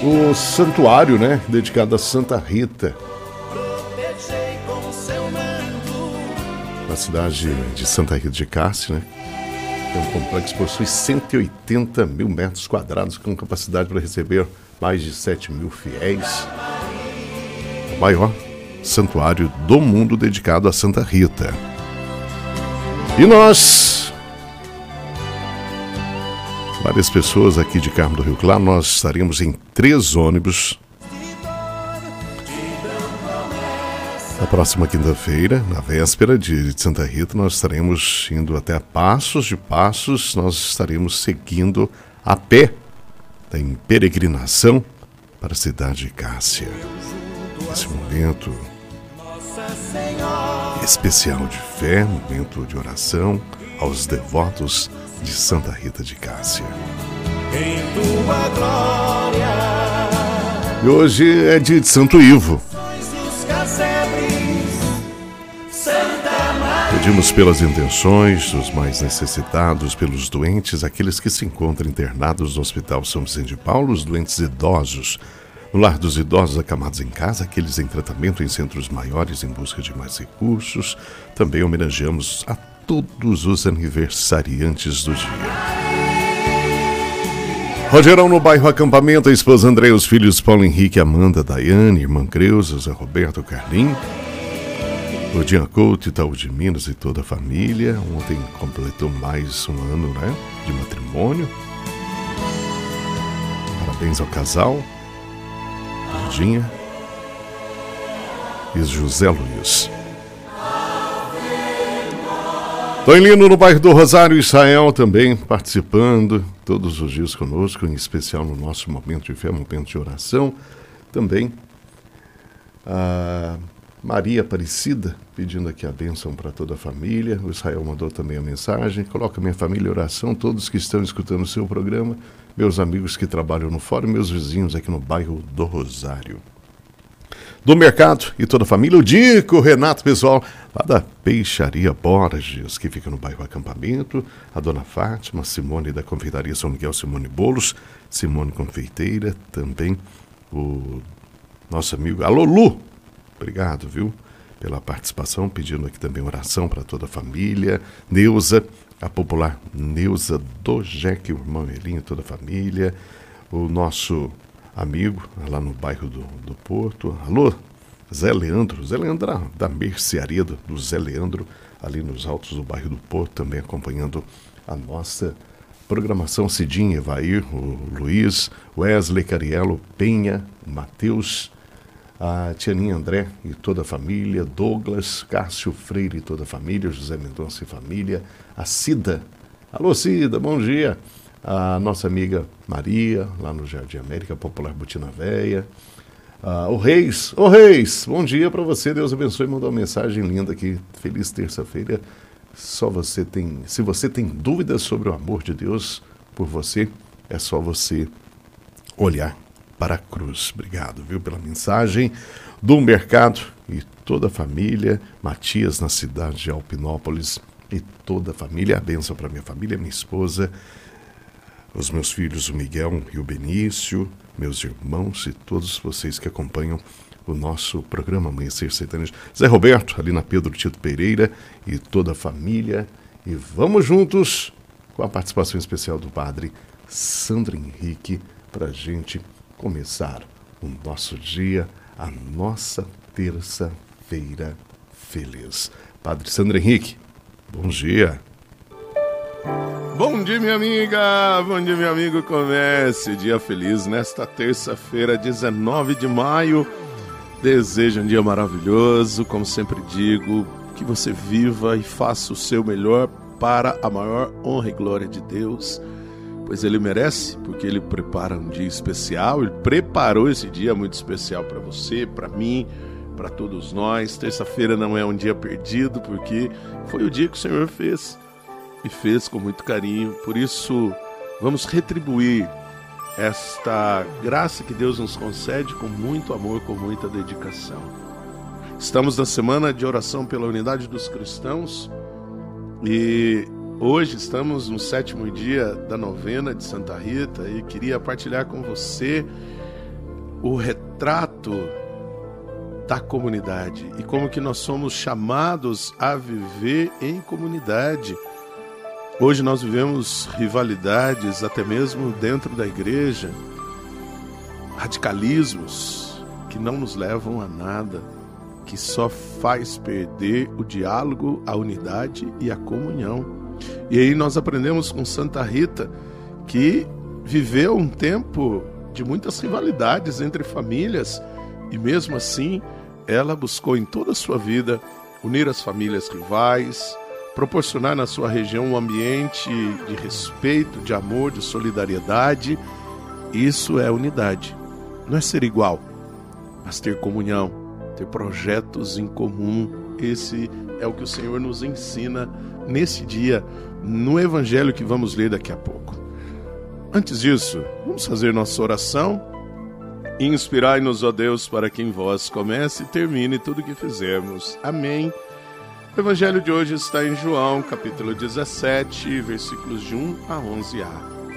O santuário, né, dedicado a Santa Rita, na cidade de Santa Rita de Cássia, né? Tem um complexo que possui 180 mil metros quadrados, com capacidade para receber mais de 7 mil fiéis. O maior santuário do mundo dedicado a Santa Rita. E nós, várias pessoas aqui de Carmo do Rio Claro, nós estaremos em 3 ônibus na próxima quinta-feira, na véspera de Santa Rita. Nós estaremos indo até Passos de Passos, nós estaremos seguindo a pé, em peregrinação para a cidade de Cássia. Esse momento especial de fé, momento de oração aos devotos de Santa Rita de Cássia. Em tua glória. E hoje é dia de Santo Ivo. Pedimos pelas intenções dos mais necessitados, pelos doentes, aqueles que se encontram internados no Hospital São Vicente de Paulo, os doentes idosos, no lar dos idosos acamados em casa, aqueles em tratamento em centros maiores em busca de mais recursos. Também homenageamos a todos os aniversariantes do dia. Rogerão no bairro Acampamento, a esposa André, os filhos Paulo Henrique, Amanda, Daiane, irmã Creuza, Zé Roberto, Carlinhos, o Dian Couto, Itaú de Minas e toda a família. Ontem completou mais um ano, né, de matrimônio. Parabéns ao casal, Lindinha e José Luiz. Toilino no bairro do Rosário, Israel também participando todos os dias conosco, em especial no nosso momento de fé, momento de oração. Também a Maria Aparecida pedindo aqui a bênção para toda a família. O Israel mandou também a mensagem: coloca minha família em oração, todos que estão escutando o seu programa, meus amigos que trabalham no fórum, meus vizinhos aqui no bairro do Rosário. Do mercado e toda a família, o Dico, o Renato, pessoal lá da Peixaria Borges, que fica no bairro Acampamento, a dona Fátima, Simone da Confeitaria São Miguel, Simone Bolos, Simone Confeiteira, também o nosso amigo, alô Lu, obrigado, viu, pela participação, pedindo aqui também oração para toda a família. Neuza, a popular Neuza do Jeque, o irmão Elinho e toda a família. O nosso amigo lá no bairro do Porto, alô, Zé Leandro da mercearia do Zé Leandro, ali nos altos do bairro do Porto, também acompanhando a nossa programação. Cidinha, Evair, o Luiz, Wesley, Cariello, Penha, Matheus, a Tianinha André e toda a família, Douglas, Cássio Freire e toda a família, José Mendonça e família, a Cida, alô Cida, bom dia, a nossa amiga Maria, lá no Jardim América, Popular Botina Véia, o Reis, bom dia para você, Deus abençoe, mandou uma mensagem linda aqui, feliz terça-feira. Se você tem dúvidas sobre o amor de Deus por você, é só você olhar para a cruz. Obrigado, viu, pela mensagem. Do mercado e toda a família, Matias na cidade de Alpinópolis e toda a família, a bênção para minha família, minha esposa, os meus filhos, o Miguel e o Benício, meus irmãos e todos vocês que acompanham o nosso programa Amanhecer Sertanejo. Zé Roberto, ali na Pedro Tito Pereira e toda a família. E vamos juntos com a participação especial do padre Sandro Henrique para a gente começar o nosso dia, a nossa terça-feira feliz. Padre Sandro Henrique, bom dia. Bom dia, minha amiga, bom dia, meu amigo. Comece o dia feliz nesta terça-feira, 19 de maio. Desejo um dia maravilhoso, como sempre digo, que você viva e faça o seu melhor para a maior honra e glória de Deus, pois Ele merece, porque Ele prepara um dia especial, Ele preparou esse dia muito especial para você, para mim, para todos nós. Terça-feira não é um dia perdido, porque foi o dia que o Senhor fez, e fez com muito carinho. Por isso, vamos retribuir esta graça que Deus nos concede com muito amor, com muita dedicação. Estamos na semana de oração pela unidade dos cristãos e hoje estamos no 7º dia da novena de Santa Rita e queria partilhar com você o retrato da comunidade e como que nós somos chamados a viver em comunidade. Hoje nós vivemos rivalidades até mesmo dentro da igreja, radicalismos que não nos levam a nada, que só faz perder o diálogo, a unidade e a comunhão. E aí nós aprendemos com Santa Rita que viveu um tempo de muitas rivalidades entre famílias e mesmo assim ela buscou em toda a sua vida unir as famílias rivais, proporcionar na sua região um ambiente de respeito, de amor, de solidariedade. Isso é unidade. Não é ser igual, mas ter comunhão, ter projetos em comum. Esse é o que o Senhor nos ensina nesse dia, no Evangelho que vamos ler daqui a pouco. Antes disso, vamos fazer nossa oração. Inspirai-nos, ó Deus, para que em vós comece e termine tudo o que fizermos. Amém. O Evangelho de hoje está em João, capítulo 17, versículos de 1 a 11a.